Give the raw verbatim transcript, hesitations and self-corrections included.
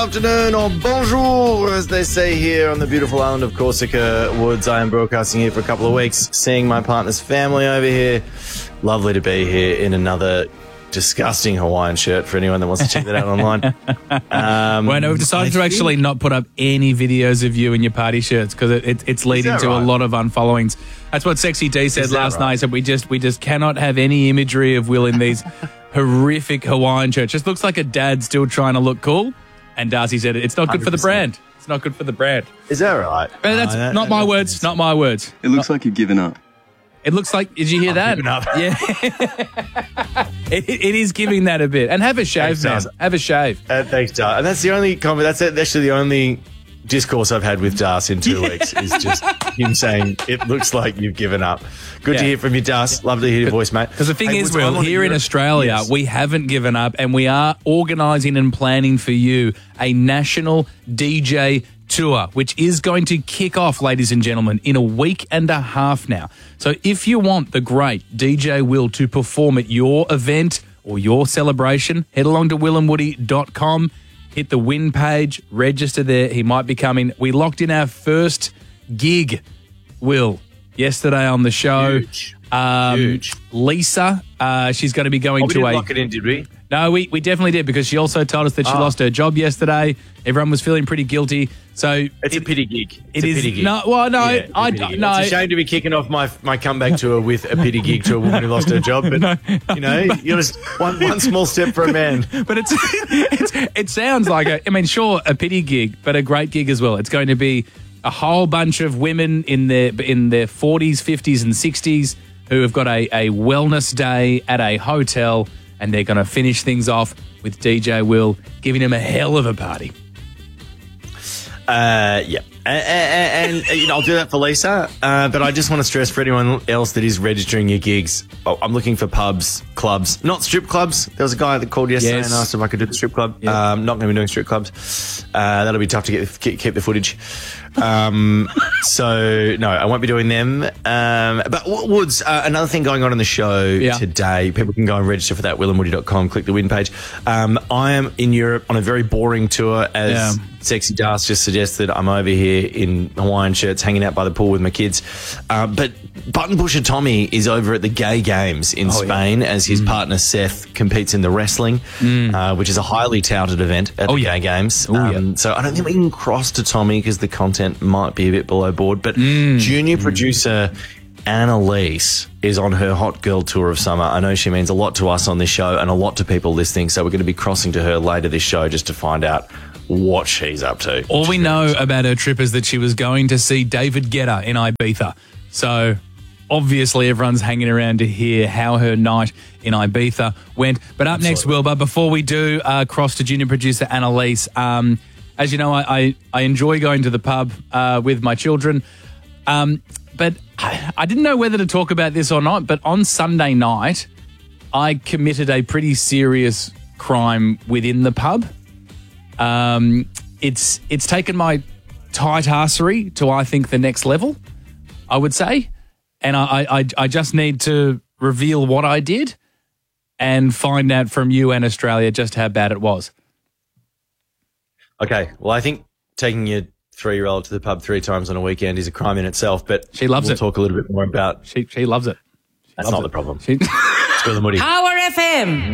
Afternoon, or bonjour, as they say here on the beautiful island of Corsica. Woods, I am broadcasting here for a couple of weeks, seeing my partner's family over here. Lovely to be here in another disgusting Hawaiian shirt for anyone that wants to check that out online. Um, well, no, we've decided I to actually think... not put up any videos of you in your party shirts because it, it, it's leading to right? a lot of unfollowings. That's what Sexy D said last right? night. So we just we just cannot have any imagery of Will in these horrific Hawaiian shirts. Just looks like a dad still trying to look cool. And Darcy said it. It's not good one hundred percent for the brand. It's not good for the brand. Is that right? But that's oh, that, not that, my that, words. Not my words. It looks not, like you've given up. It looks like. Did you hear I've that? Given up. Yeah. it, it is giving that a bit. And have a shave, thanks, man. Have a shave. Uh, thanks, Dar. And that's the only comment. That's actually the only discourse I've had with Das in two weeks is just him saying it looks like you've given up. Good yeah. to hear from you, Das. Love to hear your voice, mate. Because the thing hey, is, Will, here in Australia, yes. we haven't given up, and we are organising and planning for you a national D J tour, which is going to kick off, ladies and gentlemen, in a week and a half now. So if you want the great D J Will to perform at your event or your celebration, head along to will and woody dot com. Hit the win page, register there. He might be coming. We locked in our first gig, Will, yesterday on the show. Huge. Um, Huge. Lisa, uh, she's going to be going oh, we to didn't a... lock it in, did we? No, we, we definitely did because she also told us that she oh. lost her job yesterday. Everyone was feeling pretty guilty. So It's it, a pity gig. It's it a is, pity gig. No, well, no, yeah, I no. It's a shame to be kicking off my my comeback tour with a pity gig to a woman who lost her job, but no, you know, but, you're just one one small step for a man. But it's, it's it sounds like a. I mean, sure, a pity gig, but a great gig as well. It's going to be a whole bunch of women in their in their forties, fifties, and sixties who have got a, a wellness day at a hotel, and they're going to finish things off with D J Will giving him a hell of a party. Uh, yeah. And, and, and you know, I'll do that for Lisa, uh, but I just want to stress for anyone else that is registering your gigs, oh, I'm looking for pubs, clubs, not strip clubs. There was a guy that called yesterday yes. and asked if I could do the strip club. Yep. Um, not going to be doing strip clubs. Uh, that'll be tough to get keep, keep the footage. Um, so, no, I won't be doing them. Um, but Woods, uh, another thing going on in the show yeah. today, people can go and register for that, will and woody dot com, click the win page. Um, I am in Europe on a very boring tour, as yeah. Sexy Das just suggested. I'm over here in Hawaiian shirts, hanging out by the pool with my kids. Uh, but Button Pusher Tommy is over at the Gay Games in oh, Spain yeah. as his mm. partner Seth competes in the wrestling, mm. uh, which is a highly touted event at oh, the yeah. Gay Games. Oh, um, yeah. So I don't think we can cross to Tommy because the content might be a bit below board. But mm. junior mm. producer Annalise is on her hot girl tour of summer. I know she means a lot to us on this show and a lot to people listening. So we're going to be crossing to her later this show just to find out what she's up to. All we know about her trip is that she was going to see David Guetta in Ibiza. So obviously everyone's hanging around to hear how her night in Ibiza went. But up Absolutely. next, Will, but before we do uh, cross to junior producer Annalise, um, as you know, I, I, I enjoy going to the pub uh, with my children. Um, but I, I didn't know whether to talk about this or not, but on Sunday night, I committed a pretty serious crime within the pub. Um, it's it's taken my tight arsery to, I think, the next level, I would say. And I, I, I just need to reveal what I did and find out from you and Australia just how bad it was. Okay, well, I think taking your three-year-old to the pub three times on a weekend is a crime in itself, but she loves we'll it. talk a little bit more about... She she loves it. She That's loves not it. the problem. She- It's Will and Woody. Power F M.